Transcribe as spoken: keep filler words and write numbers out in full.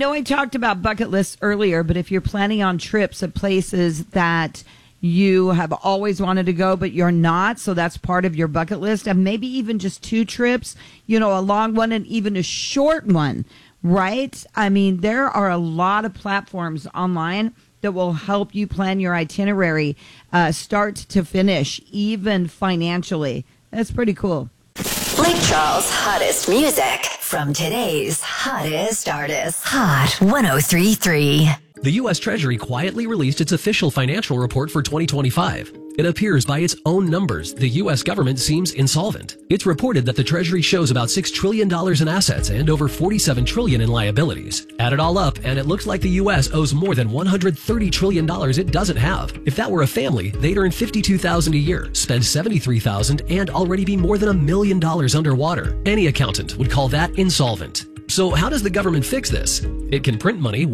know I talked about bucket lists earlier, but if you're planning on trips of places that you have always wanted to go, but you're not, so that's part of your bucket list, and maybe even just two trips, you know, a long one and even a short one, right? I mean, there are a lot of platforms online that will help you plan your itinerary, uh, start to finish, even financially. That's pretty cool. Lake Charles' hottest music from today's hottest artists. Hot one oh three point three. The U S Treasury quietly released its official financial report for twenty twenty-five. It appears by its own numbers, the U S government seems insolvent. It's reported that the Treasury shows about six trillion dollars in assets and over forty-seven trillion dollars in liabilities. Add it all up, and it looks like the U S owes more than one hundred thirty trillion dollars it doesn't have. If that were a family, they'd earn fifty-two thousand dollars a year, spend seventy-three thousand dollars, and already be more than a million dollars underwater. Any accountant would call that insolvent. So how does the government fix this? It can print money